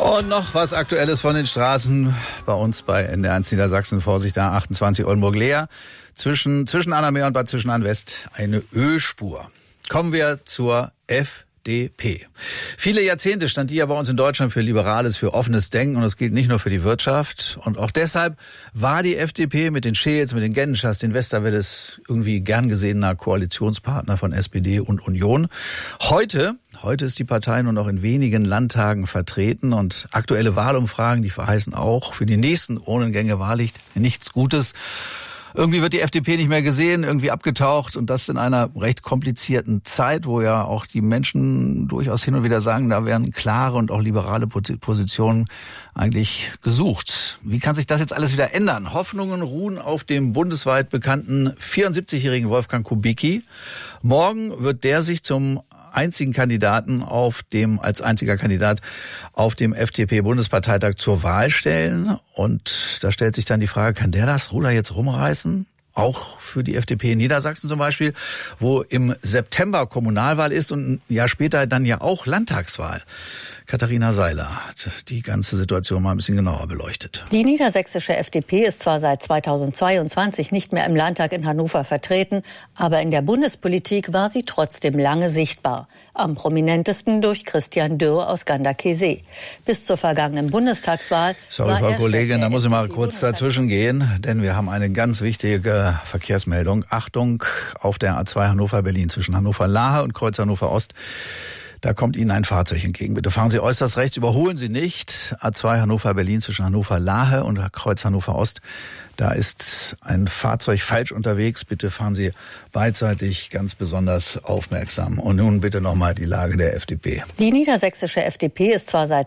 Und noch was Aktuelles von den Straßen bei uns bei NDR1 Niedersachsen. Vorsicht, da 28 Oldenburg-Leer. Zwischen Annameer und Bad Zwischenahn-West eine Ölspur. Kommen wir zur FDP. Viele Jahrzehnte stand die ja bei uns in Deutschland für liberales, für offenes Denken. Und das gilt nicht nur für die Wirtschaft. Und auch deshalb war die FDP mit den Scheels, mit den Genschers, den Westerwelles irgendwie gern gesehener Koalitionspartner von SPD und Union. Heute ist die Partei nur noch in wenigen Landtagen vertreten. Und aktuelle Wahlumfragen, die verheißen auch für die nächsten Urnengänge wahrlich nichts Gutes. Irgendwie wird die FDP nicht mehr gesehen, irgendwie abgetaucht und das in einer recht komplizierten Zeit, wo ja auch die Menschen durchaus hin und wieder sagen, da wären klare und auch liberale Positionen eigentlich gesucht. Wie kann sich das jetzt alles wieder ändern? Hoffnungen ruhen auf dem bundesweit bekannten 74-jährigen Wolfgang Kubicki. Morgen wird der sich als einziger Kandidat auf dem FDP-Bundesparteitag zur Wahl stellen. Und da stellt sich dann die Frage, kann der das Ruder jetzt rumreißen? Auch für die FDP in Niedersachsen zum Beispiel, wo im September Kommunalwahl ist und ein Jahr später dann ja auch Landtagswahl. Katharina Seiler hat die ganze Situation mal ein bisschen genauer beleuchtet. Die niedersächsische FDP ist zwar seit 2022 nicht mehr im Landtag in Hannover vertreten, aber in der Bundespolitik war sie trotzdem lange sichtbar. Am prominentesten durch Christian Dürr aus Ganderkesee. Bis zur vergangenen Bundestagswahl Sorry, Frau Kollegin, da muss ich mal kurz dazwischen gehen, denn wir haben eine ganz wichtige Verkehrsmeldung. Achtung, auf der A2 Hannover-Berlin zwischen Hannover-Lahe und Kreuz Hannover-Ost. Da kommt Ihnen ein Fahrzeug entgegen. Bitte fahren Sie äußerst rechts, überholen Sie nicht. A2 Hannover-Berlin zwischen Hannover-Lahe und Kreuz Hannover-Ost. Da ist ein Fahrzeug falsch unterwegs. Bitte fahren Sie beidseitig ganz besonders aufmerksam. Und nun bitte nochmal die Lage der FDP. Die niedersächsische FDP ist zwar seit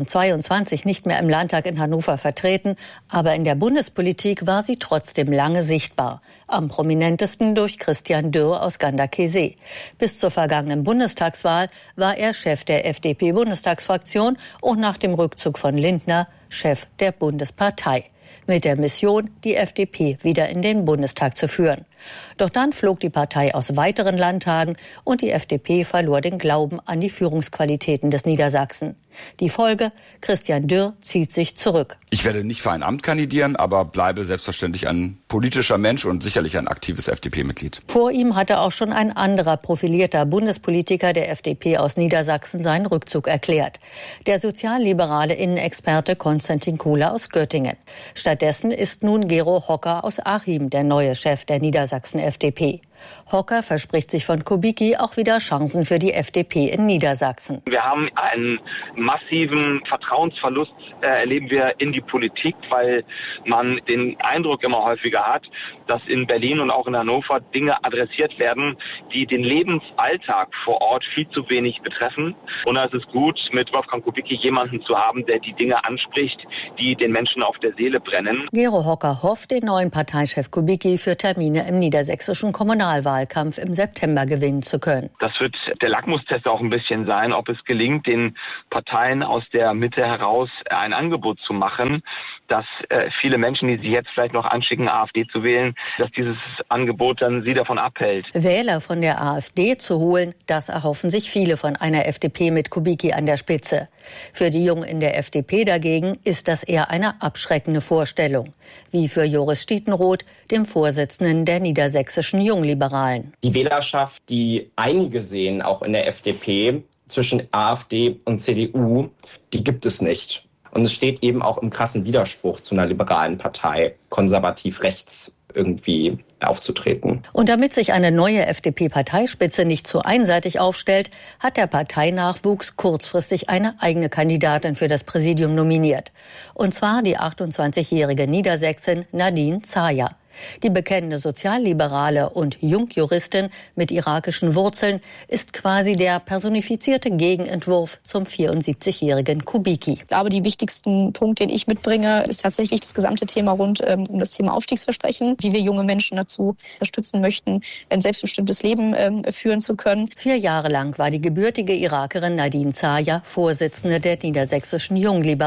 2022 nicht mehr im Landtag in Hannover vertreten, aber in der Bundespolitik war sie trotzdem lange sichtbar. Am prominentesten durch Christian Dürr aus Ganderkesee. Bis zur vergangenen Bundestagswahl war er Chef der FDP-Bundestagsfraktion und nach dem Rückzug von Lindner Chef der Bundespartei. Mit der Mission, die FDP wieder in den Bundestag zu führen. Doch dann flog die Partei aus weiteren Landtagen und die FDP verlor den Glauben an die Führungsqualitäten des Niedersachsen. Die Folge: Christian Dürr zieht sich zurück. Ich werde nicht für ein Amt kandidieren, aber bleibe selbstverständlich ein politischer Mensch und sicherlich ein aktives FDP-Mitglied. Vor ihm hatte auch schon ein anderer profilierter Bundespolitiker der FDP aus Niedersachsen seinen Rückzug erklärt. Der sozialliberale Innenexperte Konstantin Kuhler aus Göttingen. Stattdessen ist nun Gero Hocker aus Achim der neue Chef der Niedersachsen-FDP. Hocker verspricht sich von Kubicki auch wieder Chancen für die FDP in Niedersachsen. Wir haben einen massiven Vertrauensverlust, erleben wir in die Politik, weil man den Eindruck immer häufiger hat, dass in Berlin und auch in Hannover Dinge adressiert werden, die den Lebensalltag vor Ort viel zu wenig betreffen. Und da ist es gut, mit Wolfgang Kubicki jemanden zu haben, der die Dinge anspricht, die den Menschen auf der Seele brennen. Gero Hocker hofft, den neuen Parteichef Kubicki für Termine im niedersächsischen Kommunalwahlkampf im September gewinnen zu können. Das wird der Lackmustest auch ein bisschen sein, ob es gelingt, den Parteien aus der Mitte heraus ein Angebot zu machen, dass viele Menschen, die sich jetzt vielleicht noch anschicken, AfD zu wählen, dass dieses Angebot dann sie davon abhält. Wähler von der AfD zu holen, das erhoffen sich viele von einer FDP mit Kubicki an der Spitze. Für die Jungen in der FDP dagegen ist das eher eine abschreckende Vorstellung. Wie für Joris Stietenroth, dem Vorsitzenden der niedersächsischen Jungliberalen. Die Wählerschaft, die einige sehen, auch in der FDP, zwischen AfD und CDU, die gibt es nicht. Und es steht eben auch im krassen Widerspruch zu einer liberalen Partei, konservativ rechts irgendwie aufzutreten. Und damit sich eine neue FDP-Parteispitze nicht zu einseitig aufstellt, hat der Parteinachwuchs kurzfristig eine eigene Kandidatin für das Präsidium nominiert. Und zwar die 28-jährige Niedersächsin Nadine Zaja. Die bekennende Sozialliberale und Jungjuristin mit irakischen Wurzeln ist quasi der personifizierte Gegenentwurf zum 74-jährigen Kubicki. Ich glaube, die wichtigsten Punkt, den ich mitbringe, ist tatsächlich das gesamte Thema rund um das Thema Aufstiegsversprechen, wie wir junge Menschen dazu unterstützen möchten, ein selbstbestimmtes Leben führen zu können. 4 Jahre lang war die gebürtige Irakerin Nadine Zaja Vorsitzende der niedersächsischen Jungliberalen.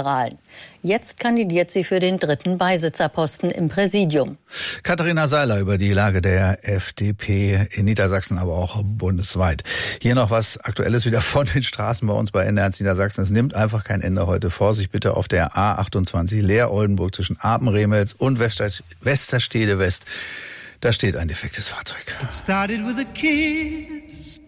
Jetzt kandidiert sie für den 3. Beisitzerposten im Präsidium. Katharina Seiler über die Lage der FDP in Niedersachsen, aber auch bundesweit. Hier noch was Aktuelles wieder von den Straßen bei uns bei NDR Niedersachsen. Es nimmt einfach kein Ende heute. Vorsicht bitte auf der A28 Leer-Oldenburg zwischen Apen-Remels und Westerstede West. Da steht ein defektes Fahrzeug. It started with a kiss.